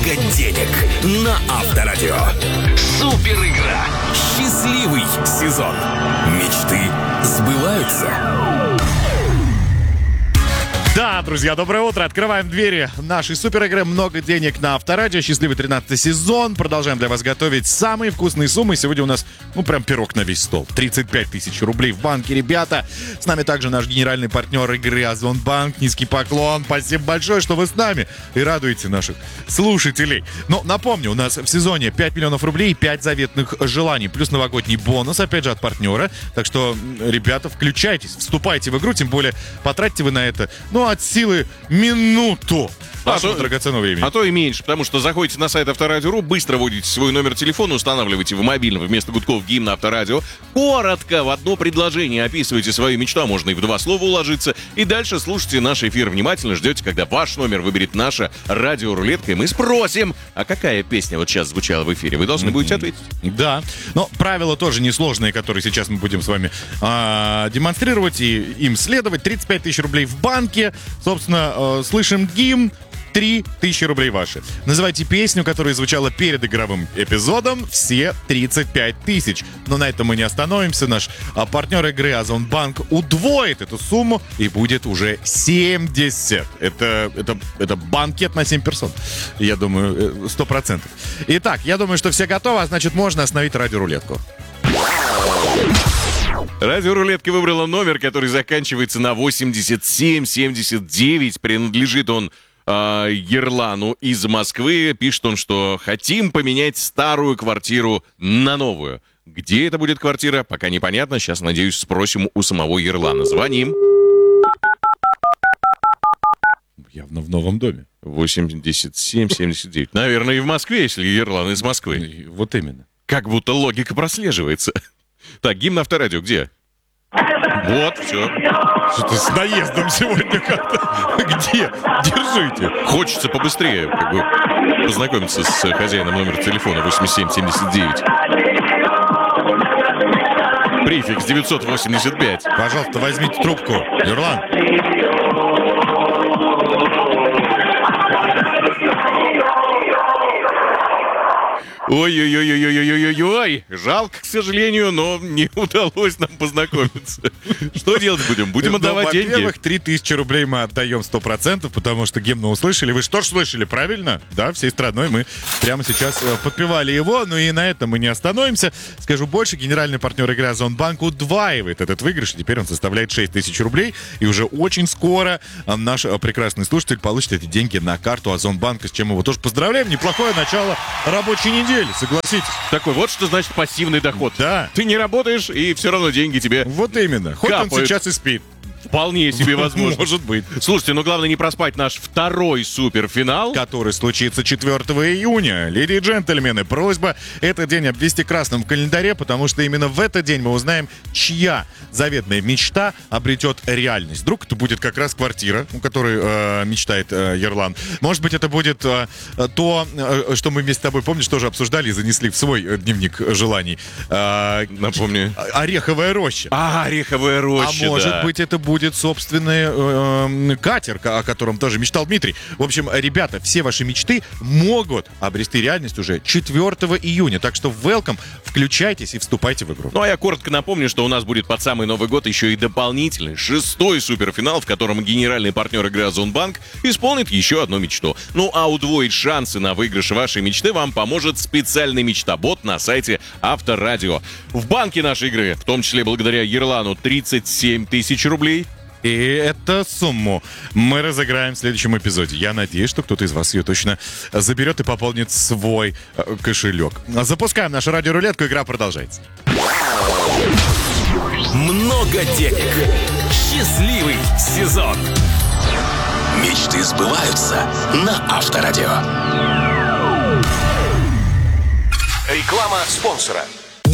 много денег на Авторадио. Супер игра. Счастливый сезон. Мечты сбываются. Да, друзья, доброе утро. Открываем двери нашей суперигры «Много денег» на Авторадио. Счастливый 13-й сезон. Продолжаем для вас готовить самые вкусные суммы. Сегодня у нас, прям пирог на весь стол. 35 тысяч рублей в банке, ребята. С нами также наш генеральный партнер игры Озонбанк. Низкий поклон. Спасибо большое, что вы с нами и радуете наших слушателей. Но напомню, у нас в сезоне 5 миллионов рублей и 5 заветных желаний. Плюс новогодний бонус, опять же, от партнера. Так что, ребята, включайтесь, вступайте в игру. Тем более, потратьте вы на это, от силы минуту вашего драгоценного времени. А то и меньше, потому что заходите на сайт Авторадио.ру, быстро вводите свой номер телефона, устанавливаете в мобильном вместо гудков гимн Авторадио, коротко в одно предложение описываете свою мечту, а можно и в 2 слова уложиться, и дальше слушайте наш эфир внимательно, ждете, когда ваш номер выберет наша радиорулетка, и мы спросим, а какая песня вот сейчас звучала в эфире? Вы должны будете ответить. Да, но правила тоже несложные, которые сейчас мы будем с вами демонстрировать и им следовать. 35 тысяч рублей в банке. Собственно, слышим гимн. 3 тысячи рублей ваши. Называйте песню, которая звучала перед игровым эпизодом. Все 35 тысяч. Но на этом мы не остановимся. Наш партнер игры Озонбанк удвоит эту сумму и будет уже 70. Это банкет на 7 персон. Я думаю, 100%. Итак, я думаю, что все готовы, а значит, можно остановить радиорулетку. Радиорулетка выбрала номер, который заканчивается на 8779. Принадлежит он Ерлану из Москвы. Пишет он, что хотим поменять старую квартиру на новую. Где это будет квартира, пока непонятно. Сейчас, надеюсь, спросим у самого Ерлана. Звоним. Явно в новом доме. 8779. Наверное, и в Москве, если Ерлан из Москвы. Вот именно. Как будто логика прослеживается. Так, гимн Авторадио где? Вот, все. Что-то с наездом сегодня как-то. Где? Держите. Хочется побыстрее познакомиться с хозяином номера телефона 8779. Префикс 985. Пожалуйста, возьмите трубку. Ерлан. Ой-ой-ой-ой-ой-ой-ой-ой. Жалко, к сожалению, но не удалось нам познакомиться. Что делать будем? Будем отдавать деньги? Во-первых, 3000 рублей мы отдаем 100%, потому что гимн услышали. Вы что ж слышали, правильно? Да, всей страной мы прямо сейчас подпевали его. Ну и на этом мы не остановимся. Скажу больше, генеральный партнер игры Озонбанк удваивает этот выигрыш. И теперь он составляет 6000 рублей. И уже очень скоро наш прекрасный слушатель получит эти деньги на карту Озонбанка, с чем его тоже поздравляем. Неплохое начало рабочей недели. Согласитесь. Такой вот что значит пассивный доход. Да. Ты не работаешь, и все равно деньги тебе вот именно. Хоть капают. Он сейчас и спит. Вполне себе возможно. Может быть. Слушайте, главное не проспать наш второй суперфинал, который случится 4 июня. Леди и джентльмены, просьба этот день обвести красным в календаре, потому что именно в этот день мы узнаем, чья заветная мечта обретет реальность. Вдруг это будет как раз квартира, о которой мечтает Ерлан. Может быть, это будет то, что мы вместе с тобой, помнишь, тоже обсуждали и занесли в свой дневник желаний. Напомни. Ореховая роща. Ореховая роща, а может быть, это будет собственный катер, о котором тоже мечтал Дмитрий. В общем, ребята, все ваши мечты могут обрести реальность уже 4 июня. Так что welcome, включайтесь и вступайте в игру. Ну, а я коротко напомню, что у нас будет под самый Новый год еще и дополнительный 6-й суперфинал, в котором генеральный партнер игры Озонбанк исполнит еще одну мечту. Ну, а удвоить шансы на выигрыш вашей мечты вам поможет специальный мечтобот на сайте Авторадио. В банке нашей игры, в том числе благодаря Ерлану, 37 тысяч рублей. И эту сумму мы разыграем в следующем эпизоде. Я надеюсь, что кто-то из вас ее точно заберет и пополнит свой кошелек. Запускаем нашу радиорулетку, игра продолжается. Много денег. Счастливый сезон. Мечты сбываются на Авторадио. Реклама спонсора.